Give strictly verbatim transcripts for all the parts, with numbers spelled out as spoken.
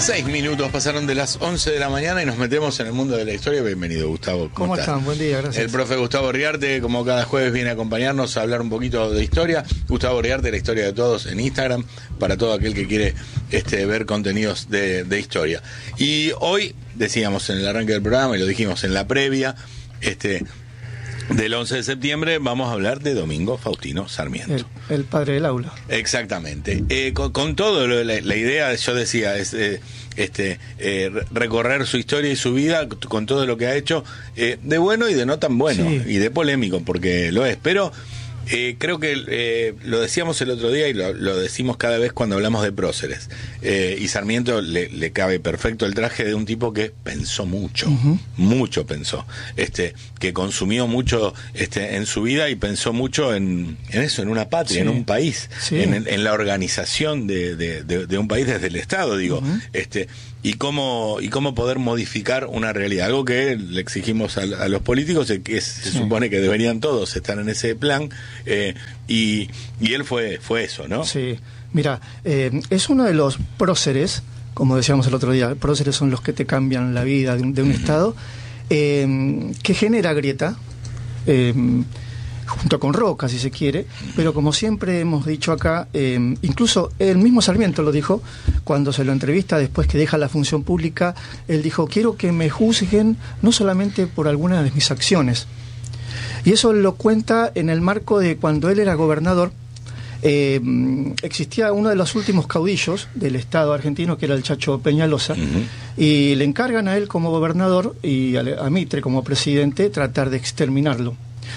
Seis minutos pasaron de las once de la mañana y nos metemos en el mundo de la historia. Bienvenido, Gustavo. ¿Cómo, ¿Cómo están? están? Buen día, gracias. El profe Gustavo Riarte, como cada jueves, viene a acompañarnos a hablar un poquito de historia. Gustavo Riarte, la historia de todos, en Instagram, para todo aquel que quiere este, ver contenidos de, de historia. Y hoy, decíamos en el arranque del programa, y lo dijimos en la previa, este... del once de septiembre vamos a hablar de Domingo Faustino Sarmiento. El, el padre del aula. Exactamente. Eh, con, con todo, lo, la, la idea, yo decía, es eh, este eh, recorrer su historia y su vida con todo lo que ha hecho, eh, de bueno y de no tan bueno, sí, y de polémico, porque lo es. Pero eh, creo que eh, lo decíamos el otro día y lo, lo decimos cada vez cuando hablamos de próceres. Eh, y Sarmiento le, le cabe perfecto el traje de un tipo que pensó mucho, uh-huh. mucho pensó, este, que consumió mucho este, en su vida y pensó mucho en, en eso, en una patria, sí, en un país, sí, en, en la organización de, de, de, de un país desde el Estado, digo, uh-huh. este, y cómo y cómo poder modificar una realidad, algo que le exigimos a, a los políticos, que es, se sí. supone que deberían todos estar en ese plan, eh, y, y él fue fue eso, ¿no? Sí. Mira, eh, es uno de los próceres, como decíamos el otro día, próceres son los que te cambian la vida de un, de un estado, eh, que genera grieta, eh, junto con Roca, si se quiere, pero como siempre hemos dicho acá, eh, incluso el mismo Sarmiento lo dijo, cuando se lo entrevista después que deja la función pública, él dijo, quiero que me juzguen no solamente por algunas de mis acciones. Y eso lo cuenta en el marco de cuando él era gobernador. Eh, existía uno de los últimos caudillos del Estado argentino, que era el Chacho Peñalosa, uh-huh. y le encargan a él como gobernador y a, a Mitre como presidente tratar de exterminarlo.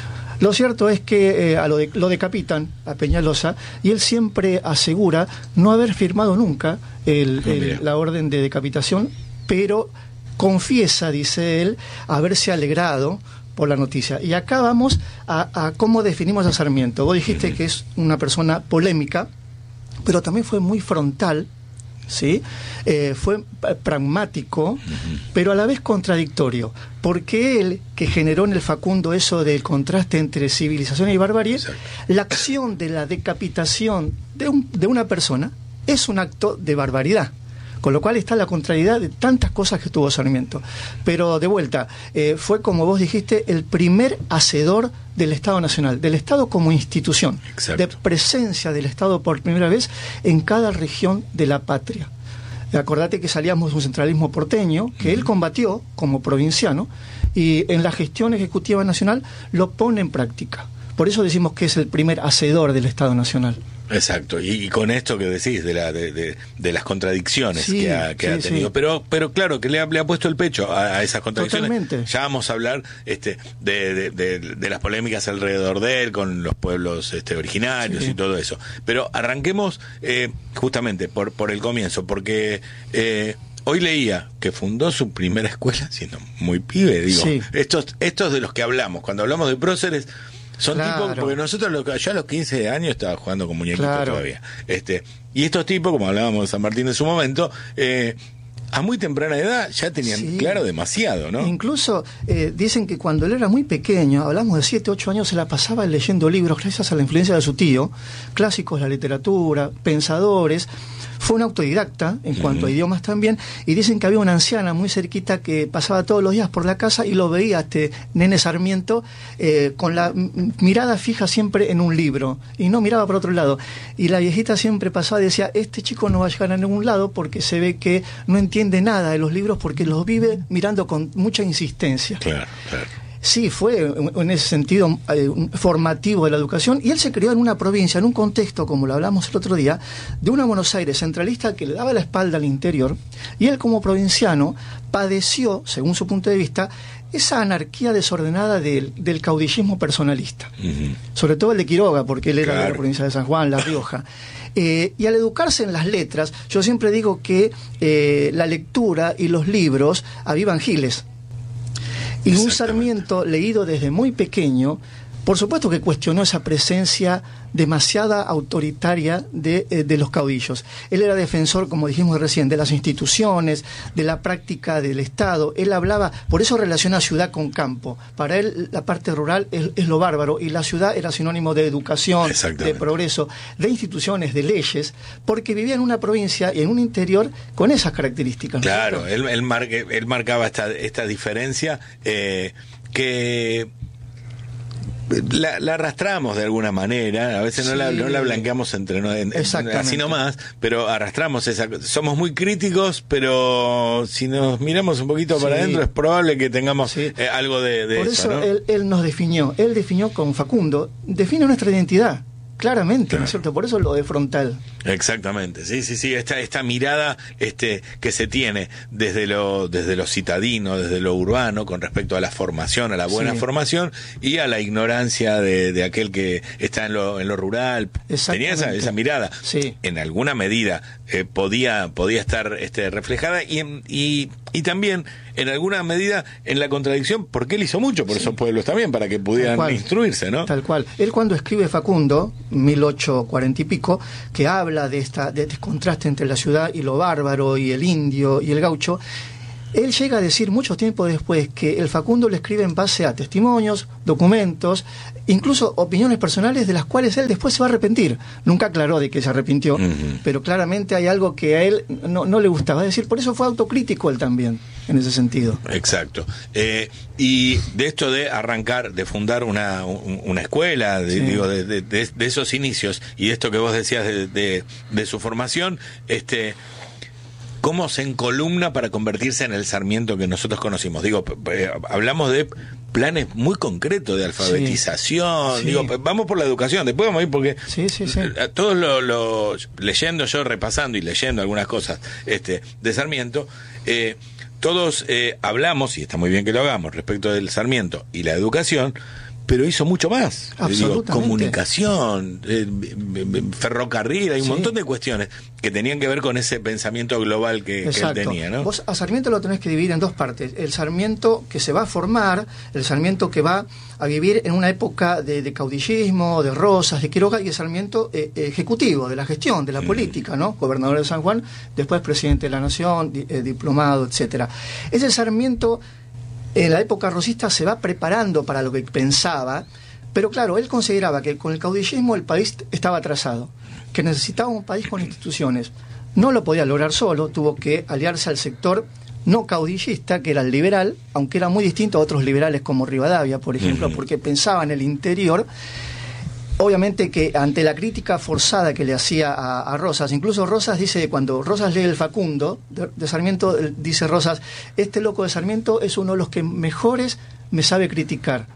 Lo cierto es que eh, a lo, de, lo decapitan a Peñalosa y él siempre asegura no haber firmado nunca el, el, la orden de decapitación, pero confiesa, dice él, haberse alegrado por la noticia. Y acá vamos a, a cómo definimos a Sarmiento. Vos dijiste uh-huh. que es una persona polémica, pero también fue muy frontal, ¿sí? Eh, fue pragmático, uh-huh. pero a la vez contradictorio, porque él, que generó en el Facundo eso del contraste entre civilización y barbarie, exacto, la acción de la decapitación de, un, de una persona es un acto de barbaridad. Con lo cual está la contrariedad de tantas cosas que tuvo Sarmiento. Pero de vuelta, eh, fue, como vos dijiste, el primer hacedor del Estado Nacional, del Estado como institución, exacto, de presencia del Estado por primera vez en cada región de la patria. Acordate que salíamos de un centralismo porteño, que uh-huh. él combatió como provinciano, y en la gestión ejecutiva nacional lo pone en práctica. Por eso decimos que es el primer hacedor del Estado Nacional. Exacto, y, y con esto que decís de la de, de, de las contradicciones sí, que ha, que sí, ha tenido, sí. pero pero claro que le ha, le ha puesto el pecho a, a esas contradicciones. Totalmente. Ya vamos a hablar este de, de, de, de las polémicas alrededor de él con los pueblos este originarios sí. y todo eso. Pero arranquemos eh, justamente por por el comienzo, porque eh, hoy leía que fundó su primera escuela siendo muy pibe, digo, sí. estos estos de los que hablamos cuando hablamos de próceres. Son claro. tipos, porque nosotros lo, yo a los quince años estaba jugando con muñequitos claro. todavía. Este, y estos tipos, como hablábamos de San Martín en su momento, eh, a muy temprana edad ya tenían sí. claro demasiado, ¿no? Incluso eh, dicen que cuando él era muy pequeño, hablamos de siete, ocho años, se la pasaba leyendo libros gracias a la influencia de su tío, clásicos de la literatura, pensadores. Fue un autodidacta en cuanto uh-huh. a idiomas también, y dicen que había una anciana muy cerquita que pasaba todos los días por la casa y lo veía este nene Sarmiento eh, con la m- mirada fija siempre en un libro y no miraba por otro lado, y la viejita siempre pasaba y decía, este chico no va a llegar a ningún lado porque se ve que no entiende nada de los libros porque los vive mirando con mucha insistencia. Claro, claro. Sí, fue en ese sentido eh, formativo de la educación, y él se crió en una provincia, en un contexto, como lo hablamos el otro día, de una Buenos Aires centralista que le daba la espalda al interior, y él como provinciano padeció, según su punto de vista, esa anarquía desordenada del, del caudillismo personalista, uh-huh. sobre todo el de Quiroga, porque él era claro. de la provincia de San Juan, La Rioja. Eh, y al educarse en las letras, yo siempre digo que eh, la lectura y los libros avivan giles. Y un Sarmiento leído desde muy pequeño Por supuesto que cuestionó esa presencia demasiada autoritaria de, eh, de los caudillos. Él era defensor, como dijimos recién, de las instituciones, de la práctica del Estado. Él hablaba, por eso relaciona ciudad con campo. Para él la parte rural es, es lo bárbaro y la ciudad era sinónimo de educación, de progreso, de instituciones, de leyes, porque vivía en una provincia y en un interior con esas características. Claro, ¿no? él, él, mar, él marcaba esta, esta diferencia eh, que... La, la arrastramos de alguna manera, a veces sí. no, la, no la blanqueamos entre no, en, así nomás, pero arrastramos esa. Somos muy críticos, pero si nos miramos un poquito sí. para adentro es probable que tengamos sí. eh, algo de, de Por eso. Por eso ¿no? él, él nos definió, él definió con Facundo, define nuestra identidad. Claramente, claro. ¿no es cierto? Por eso lo de frontal. Exactamente, sí, sí, sí, esta, esta mirada este, que se tiene desde lo, desde lo citadino, desde lo urbano, con respecto a la formación, a la buena sí. formación, y a la ignorancia de, de aquel que está en lo, en lo rural. Tenía esa, esa mirada. Sí. En alguna medida eh, podía, podía estar este, reflejada, y, y, y también en alguna medida en la contradicción, porque él hizo mucho por sí. esos pueblos también, para que pudieran instruirse, ¿no? Tal cual. Él cuando escribe Facundo, mil ochocientos cuarenta y pico, que habla de esta de este contraste entre la ciudad y lo bárbaro, y el indio y el gaucho, él llega a decir mucho tiempo después que el Facundo le escribe en base a testimonios, documentos, incluso opiniones personales de las cuales él después se va a arrepentir. Nunca aclaró de que se arrepintió, uh-huh. pero claramente hay algo que a él no, no le gustaba. Es decir, por eso fue autocrítico él también, en ese sentido. Exacto. Eh, y de esto de arrancar, de fundar una, una escuela, de, sí. digo, de, de, de, de esos inicios, y de esto que vos decías de, de, de su formación, este... ¿cómo se encolumna para convertirse en el Sarmiento que nosotros conocimos? Digo, eh, hablamos de planes muy concretos de alfabetización. Sí, digo, sí. vamos por la educación, después vamos a ir porque sí, sí, sí. todos los lo, leyendo yo, repasando y leyendo algunas cosas este de Sarmiento, eh, todos eh, hablamos, y está muy bien que lo hagamos, respecto del Sarmiento y la educación, pero hizo mucho más. Digo, comunicación, eh, ferrocarril, hay un sí. montón de cuestiones que tenían que ver con ese pensamiento global que, que él tenía, ¿no? Vos a Sarmiento lo tenés que dividir en dos partes. El Sarmiento que se va a formar, el Sarmiento que va a vivir en una época de, de caudillismo, de Rosas, de Quiroga, y el Sarmiento eh, ejecutivo, de la gestión, de la mm. política, ¿no? Gobernador de San Juan, después presidente de la Nación, di, eh, diplomado, etcétera. Ese Sarmiento en la época rosista se va preparando para lo que pensaba, pero claro, él consideraba que con el caudillismo el país estaba atrasado, que necesitaba un país con instituciones. No lo podía lograr solo, tuvo que aliarse al sector no caudillista, que era el liberal, aunque era muy distinto a otros liberales como Rivadavia, por ejemplo, uh-huh. porque pensaba en el interior. Obviamente que ante la crítica forzada que le hacía a, a Rosas, incluso Rosas dice, cuando Rosas lee el Facundo de, de Sarmiento, dice Rosas, este loco de Sarmiento es uno de los que mejores me sabe criticar.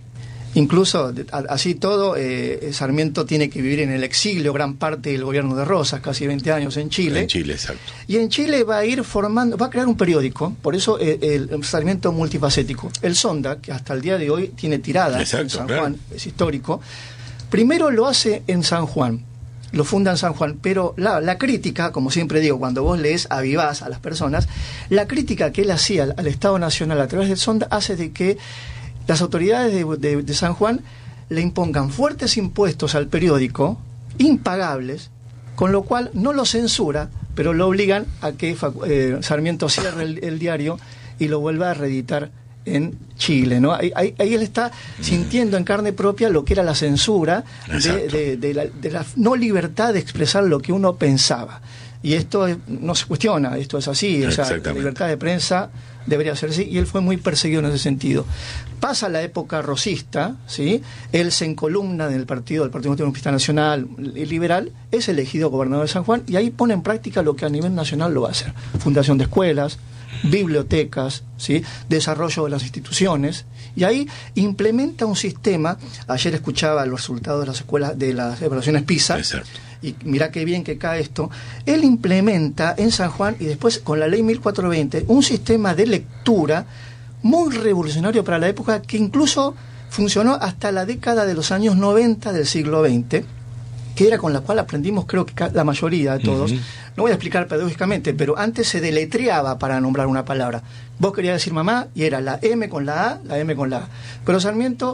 Incluso, así todo, eh, Sarmiento tiene que vivir en el exilio gran parte del gobierno de Rosas, casi veinte años en Chile. En Chile, exacto. Y en Chile va a ir formando, va a crear un periódico, por eso eh, el Sarmiento multifacético. El Sonda, que hasta el día de hoy tiene tirada exacto, en San claro. Juan, es histórico. Primero lo hace en San Juan, lo funda en San Juan, pero la, la crítica, como siempre digo, cuando vos lees, avivás a las personas, la crítica que él hacía al, al Estado Nacional a través del Sonda hace de que las autoridades de, de, de San Juan le impongan fuertes impuestos al periódico, impagables, con lo cual no lo censura, pero lo obligan a que eh, Sarmiento cierre el, el diario y lo vuelva a reeditar en Chile, ¿no? Ahí, ahí, ahí él está sintiendo en carne propia lo que era la censura de, de, de, la, de la no libertad de expresar lo que uno pensaba. Y esto es, no se cuestiona, esto es así, o sea, la libertad de prensa debería ser así, y él fue muy perseguido en ese sentido. Pasa la época rosista, ¿sí? Él se encolumna en el partido, del Partido Comunista Nacional y Liberal, es elegido gobernador de San Juan, y ahí pone en práctica lo que a nivel nacional lo va a hacer. Fundación de escuelas, bibliotecas, ¿sí? Desarrollo de las instituciones, y ahí implementa un sistema. Ayer escuchaba los resultados de las escuelas, de las evaluaciones PISA, y mirá qué bien que cae esto. Él implementa en San Juan, y después con la ley mil cuatrocientos veinte, un sistema de lectura muy revolucionario para la época, que incluso funcionó hasta la década de los años noventa del siglo veinte, que era con la cual aprendimos, creo que la mayoría de todos. Uh-huh. No voy a explicar pedagógicamente, pero antes se deletreaba para nombrar una palabra. Vos querías decir mamá y era la M con la A, la M con la A. Pero Sarmiento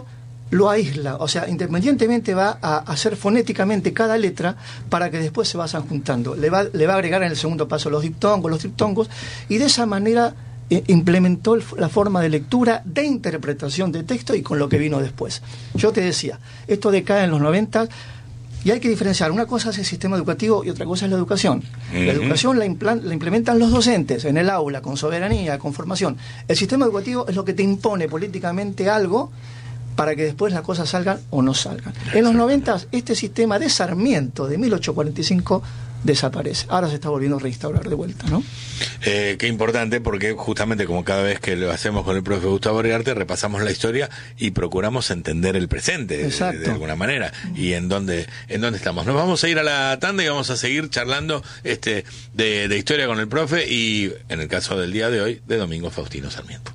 lo aísla, o sea, independientemente va a hacer fonéticamente cada letra para que después se vayan juntando. Le va, le va a agregar en el segundo paso los diptongos, los triptongos, y de esa manera eh, implementó el, la forma de lectura, de interpretación de texto y con lo que vino después. Yo te decía, esto decae en los noventa y hay que diferenciar. Una cosa es el sistema educativo y otra cosa es la educación. Uh-huh. La educación la, implan, la implementan los docentes en el aula, con soberanía, con formación. El sistema educativo es lo que te impone políticamente algo para que después las cosas salgan o no salgan. En los noventa, este sistema de Sarmiento de mil ochocientos cuarenta y cinco desaparece. Ahora se está volviendo a reinstaurar de vuelta, ¿no? Eh, qué importante, porque justamente como cada vez que lo hacemos con el profe Gustavo Origarte, repasamos la historia y procuramos entender el presente de, de alguna manera y en dónde en dónde estamos. Nos vamos a ir a la tanda y vamos a seguir charlando este de, de historia con el profe y, en el caso del día de hoy, de Domingo Faustino Sarmiento.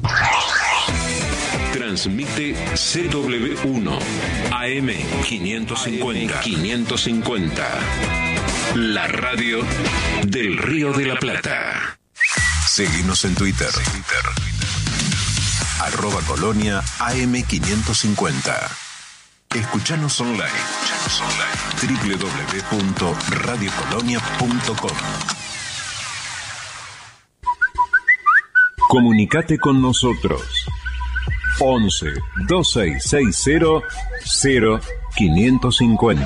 Transmite C W uno A M quinientos cincuenta. quinientos cincuenta. La radio del Río de la Plata. Seguinos en Twitter. Arroba Colonia A M quinientos cincuenta. Escuchanos online. doble u doble u doble u punto radio colonia punto com. Comunicate con nosotros. once, dos seis seis cero, cero quinientos cincuenta.